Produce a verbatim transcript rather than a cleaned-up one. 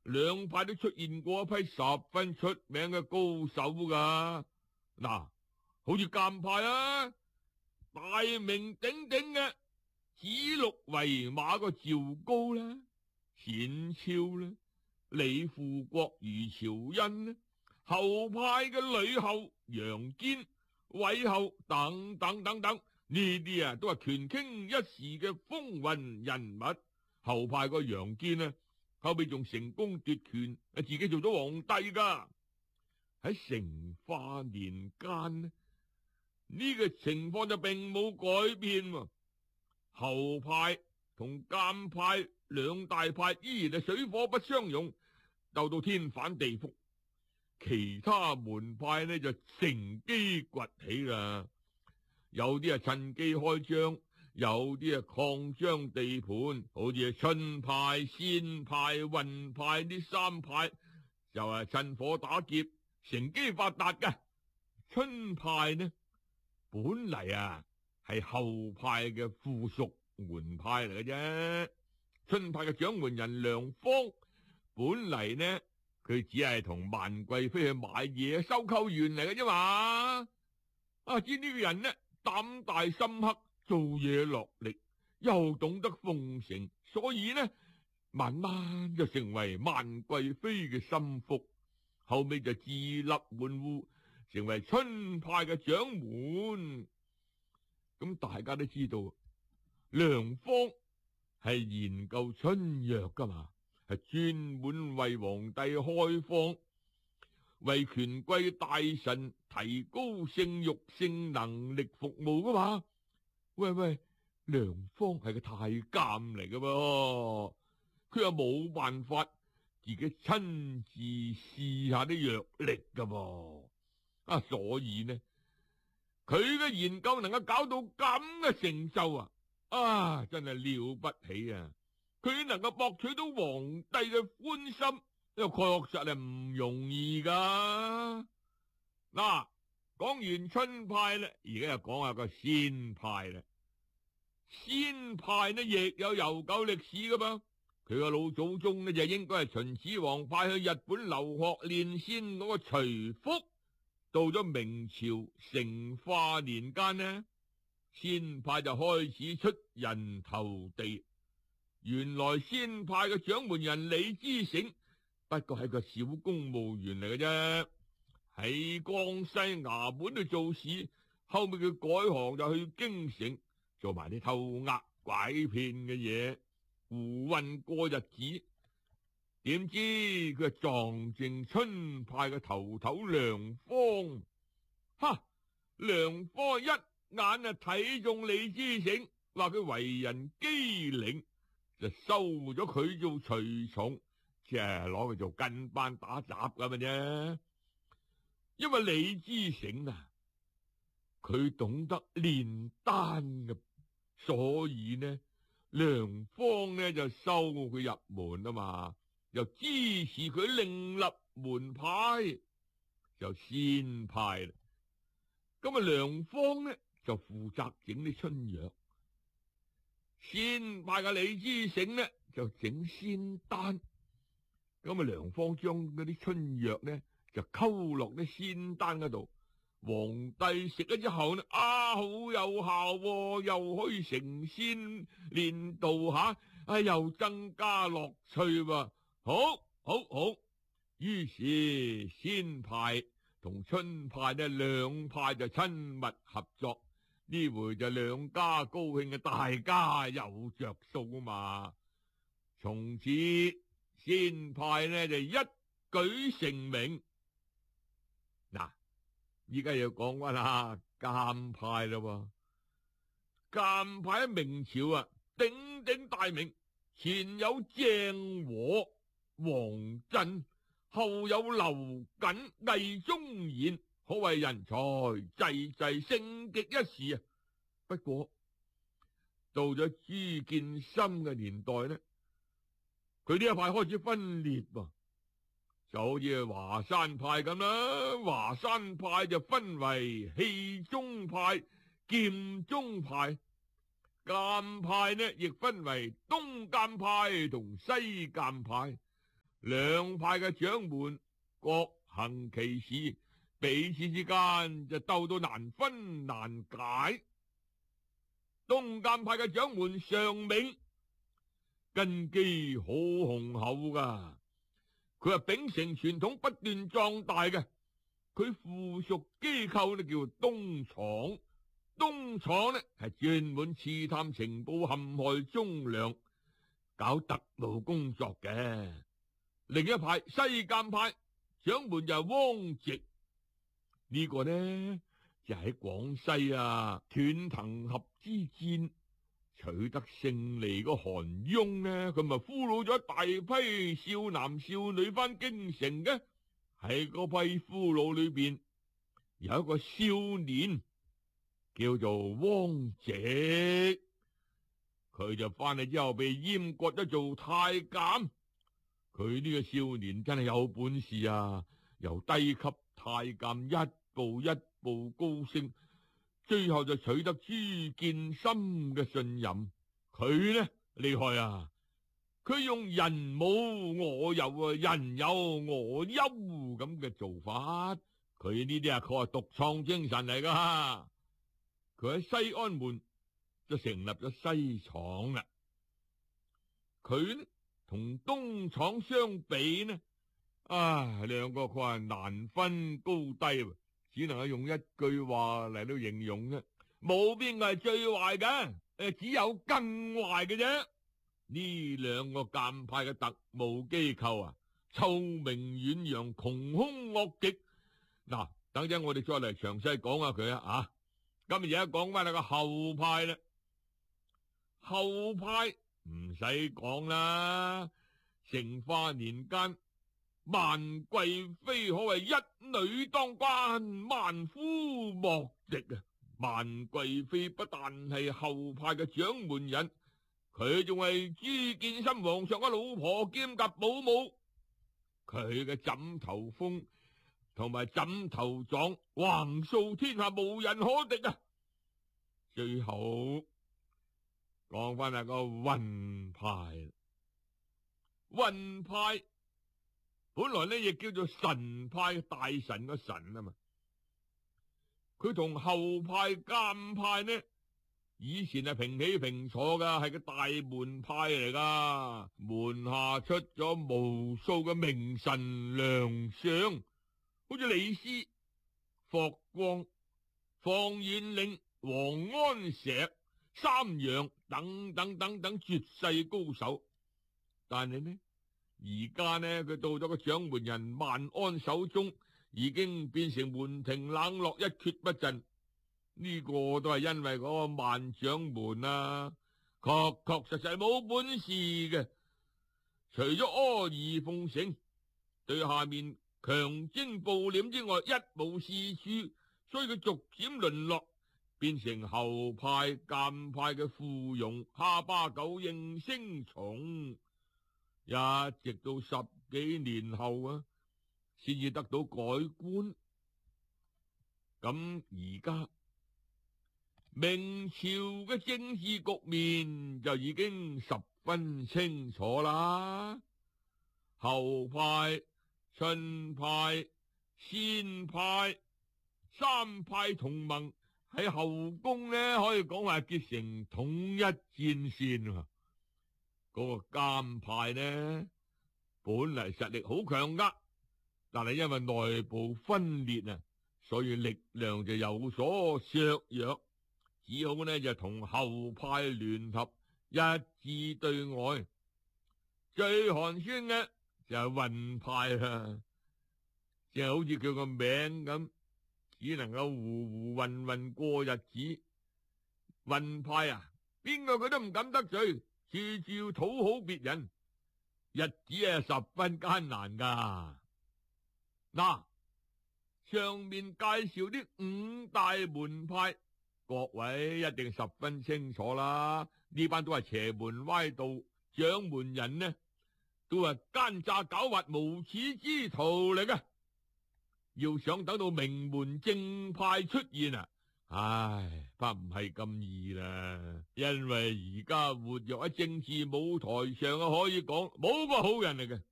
兩派都出現過一批十分出名嘅高手噶。嗱，好似監派啊，大名鼎鼎嘅指鹿為馬個趙高啦，冼超啦，李富國、余朝恩啦，後派嘅呂后、楊堅、韋后等等等等，呢啲啊都係權傾一時嘅風雲人物。後派個楊堅呢，後尾仲成功奪權，自己做咗皇帝噶。喺成化年間呢，呢個情況就並冇改變喎。後派同監派兩大派依然係水火不相容，鬥到天翻地覆。其他門派呢就乘機崛起啦，有啲啊趁機開張，有啲啊擴張地盤，好似係春派、仙派、運派呢三派就係趁火打劫，乘機發達嘅。春派呢本嚟啊係後派嘅附屬門派嚟嘅啫。春派嘅掌門人梁方本嚟呢，佢只係同萬貴妃去買嘢，收購員嚟嘅啫嘛。啊，知呢個人呢膽大心黑，做嘢落力，又懂得奉承，所以呢慢慢就成為萬貴妃嘅心腹。後尾就自立門戶，成為春派嘅掌門。咁大家都知道，梁方係研究春藥噶嘛，係專門為皇帝開方，為權貴大臣提高性欲性能力服務噶嘛。喂喂，梁方係個太監嚟噶噃，佢又冇辦法自己親自試下啲藥力噶噃。啊，所以呢，佢嘅研究能夠搞到咁嘅成就啊，啊，真係了不起啊！佢能夠博取到皇帝嘅歡心，又確實係唔容易噶。嗱，講完春派咧，而家又講下個仙派啦。仙派呢亦有悠久歷史噶噃，佢個老祖宗呢就應該係秦始皇派去日本留學練仙嗰個徐福。到咗明朝成化年間呢，仙派就開始出人頭地。原來仙派嘅掌門人李之成不過係個小公務員嚟嘅啫，喺江西衙門度做事。後尾佢改行就去京城做埋啲偷呃拐騙嘅嘢，胡混過日子。點知佢撞正春派嘅頭頭梁方。哈！梁方一眼啊睇中李之成，話佢為人機靈，就收咗佢做隨從，即係攞佢做跟班打雜咁嘅啫。因為李之成啊，佢懂得煉丹嘅，所以呢，梁方呢就收佢入門啊嘛，又支持佢另立門派，就仙派啦。咁啊，梁方呢就負責整啲春藥，仙派嘅李之成呢就整仙丹。咁啊，梁方將嗰啲春藥呢就溝落啲仙丹嗰度，皇帝食咗之後呢，啊，好有效喎，又可以成仙練道吓，啊，又增加樂趣喎。好，好，好。於是仙派同春派呢兩派就親密合作，呢回就兩家高興嘅，大家有着數啊嘛。從此仙派呢就一舉成名。嗱，依家要講翻啦，監派啦喎。監派喺明朝啊鼎鼎大名，前有鄭和、王振，後有劉瑾、魏忠賢，可謂人才濟濟，盛極一時啊。不過到咗朱見深嘅年代呢，佢呢一派開始分裂噃，就好似華山派咁啦。華山派就分為氣宗派、劍宗派，監派呢亦分為東監派同西監派。 兩派嘅掌門各行其事，彼此之間就鬥到難分難解。東監派嘅掌門尚銘根基好雄厚噶，佢係秉承傳統不斷壯大嘅。佢附屬機構呢叫東廠，東廠呢係專門刺探情報、陷害忠良、搞特務工作嘅。另一派西監派掌門就係汪直，呢個呢就喺廣西啊斷藤合之戰取得勝利個韓雍呢，佢咪俘虜咗大批少男少女翻京城嘅。喺嗰批俘虜裏邊有一個少年叫做汪直，佢就翻嚟之後被閹割咗做太監。佢呢個少年真係有本事啊，由低級太監一步一步高升，最後就取得朱見深嘅信任。佢呢厲害啊，佢用人冇我有啊，人有我優咁嘅做法。佢呢啲啊確係獨創精神嚟噶。佢喺西安門就成立咗西廠啦。佢呢同東廠相比呢，啊，兩個佢係難分高低，只能夠用一句話嚟到形容啫。冇邊個係最壞嘅，誒，只有更壞嘅啫。呢兩個監派嘅特務機構啊，臭名遠揚，窮凶惡極。嗱，等陣我哋再嚟詳細講下佢啊。啊，今日而家講翻下個後派啦。後派唔使講啦，成化年間，萬貴妃可謂一女當關，萬夫莫敵啊！萬貴妃不但係後派嘅掌門人，佢仲係朱見深皇上嘅老婆兼及保姆。佢嘅枕頭風同埋枕頭狀橫掃天下，無人可敵啊！最後講翻下個雲派，雲派本來呢亦叫做神派，大神個神啊嘛。佢同後派監派呢，以前係平起平坐噶，係個大門派嚟噶，門下出咗無數嘅名臣良相，好似李斯、霍光、房玄齡、王安石、三陽等等等等絕世高手。但係呢，而家呢，佢到咗個掌門人萬安手中，已經變成門庭冷落，一蹶不振。呢個都係因為嗰個萬掌門啊，確確實實冇本事嘅，除咗阿諛奉承，對下面強徵暴斂之外，一無是處，所以佢逐漸淪落，變成後派監派嘅附庸，下巴狗應聲蟲，一直到十幾年後啊，先至得到改觀。咁而家明朝嘅政治局面就已經十分清楚啦。後派、秦派、先派三派同盟喺後宮呢，可以講話結成統一戰線啊。嗰個監派呢，本嚟實力好強噶，但係因為內部分裂啊，所以力量就有所削弱，只好呢就同後派聯合，一致對外。最寒酸嘅就係雲派啦，即係好似佢個名咁，只能夠糊糊混混過日子。雲派啊，邊個佢都唔敢得罪，處處要討好別人，日子係十分艱難噶。嗱，上面介紹啲五大門派，各位一定十分清楚啦。呢班都係邪門歪道，掌門人呢都係奸詐狡猾無恥之徒嚟嘅。要想等到名門正派出現啊，唉，怕唔係咁易啦。因為而家活躍喺政治舞台上啊，可以講冇個好人嚟嘅。